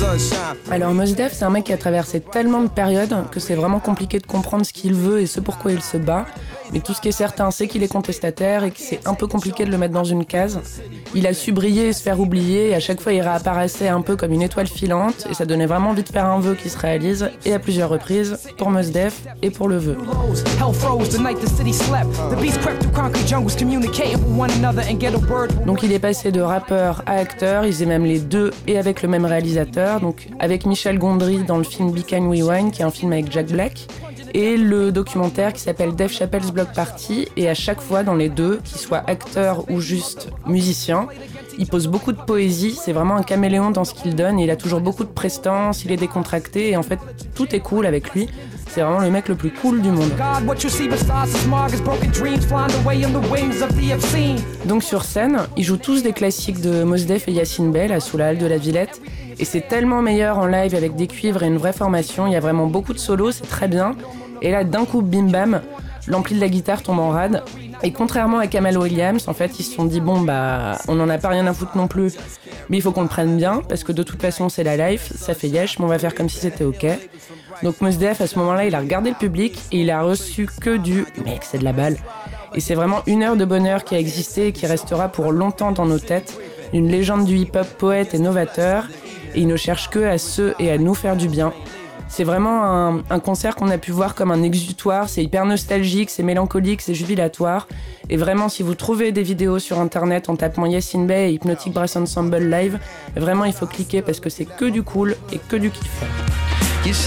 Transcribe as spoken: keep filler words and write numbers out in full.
Alors Mos Def, c'est un mec qui a traversé tellement de périodes que c'est vraiment compliqué de comprendre ce qu'il veut et ce pourquoi il se bat. Mais tout ce qui est certain, c'est qu'il est contestataire et que c'est un peu compliqué de le mettre dans une case. Il a su briller et se faire oublier, et à chaque fois il réapparaissait un peu comme une étoile filante, et ça donnait vraiment envie de faire un vœu qui se réalise, et à plusieurs reprises, pour Mos Def et pour le vœu. Donc il est passé de rappeur à acteur, il faisait même les deux et avec le même réalisateur, donc avec Michel Gondry dans le film Be Kind We Wine, qui est un film avec Jack Black, et le documentaire qui s'appelle Dave Chappelle's Block Party, et à chaque fois dans les deux, qu'il soit acteur ou juste musicien, il pose beaucoup de poésie, c'est vraiment un caméléon dans ce qu'il donne, et il a toujours beaucoup de prestance, il est décontracté, et en fait tout est cool avec lui. C'est vraiment le mec le plus cool du monde. Donc sur scène, ils jouent tous des classiques de Mos Def et Yacine Bey, là, sous la halle de la Villette. Et c'est tellement meilleur en live avec des cuivres et une vraie formation. Il y a vraiment beaucoup de solos, c'est très bien. Et là, d'un coup, bim bam, l'ampli de la guitare tombe en rade. Et contrairement à Kamal Williams, en fait, ils se sont dit, bon, bah, on n'en a pas rien à foutre non plus, mais il faut qu'on le prenne bien, parce que de toute façon, c'est la life, ça fait yesh, mais on va faire comme si c'était ok. Donc Mos Def, à ce moment-là, il a regardé le public et il a reçu que du « mec, c'est de la balle ». Et c'est vraiment une heure de bonheur qui a existé et qui restera pour longtemps dans nos têtes. Une légende du hip-hop, poète et novateur. Et il ne cherche que à ceux et à nous faire du bien. C'est vraiment un, un concert qu'on a pu voir comme un exutoire. C'est hyper nostalgique, c'est mélancolique, c'est jubilatoire. Et vraiment, si vous trouvez des vidéos sur internet en tapant Yacine Bey et Hypnotic Brass Ensemble Live, vraiment il faut cliquer parce que c'est que du cool et que du kiff.